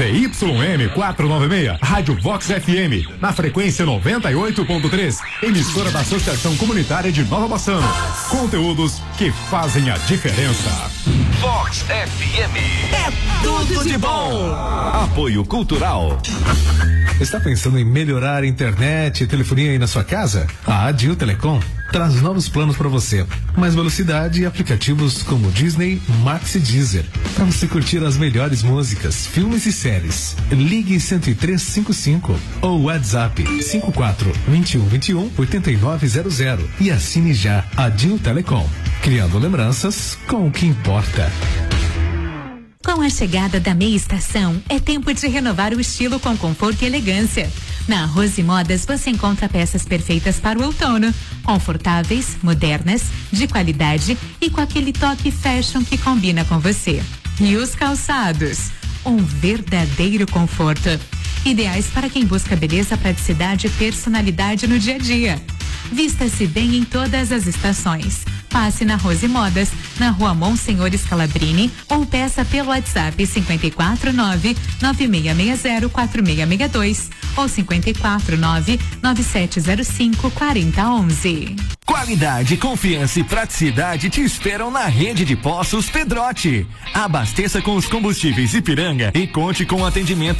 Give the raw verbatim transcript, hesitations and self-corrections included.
Z Y M quatrocentos e noventa e seis, Rádio Vox F M, na frequência noventa e oito ponto três, emissora da Associação Comunitária de Nova Bassano. Conteúdos que fazem a diferença. Vox F M é tudo de bom. Apoio Cultural. Está pensando em melhorar a internet e telefonia aí na sua casa? A Adil Telecom traz novos planos para você. Mais velocidade e aplicativos como Disney, Max e Deezer. Para você curtir as melhores músicas, filmes e séries. Ligue cento e três cinquenta e cinco ou WhatsApp cinco quatro dois um dois um oito nove zero zero e assine já Adil Telecom. Criando lembranças com o que importa. Com a chegada da meia estação, é tempo de renovar o estilo com conforto e elegância. Na Rose Modas você encontra peças perfeitas para o outono, confortáveis, modernas, de qualidade e com aquele toque fashion que combina com você. E os calçados, um verdadeiro conforto. Ideais para quem busca beleza, praticidade e personalidade no dia a dia. Vista-se bem em todas as estações. Passe na Rose Modas, na Rua Monsenhor Scalabrini ou peça pelo WhatsApp cinco quatro nove nove seis seis zero quatro seis seis dois ou cinco quatro nove nove sete zero cinco quatro zero um um. Qualidade, confiança e praticidade te esperam na rede de postos Pedrotti. Abasteça com os combustíveis Ipiranga e conte com atendimento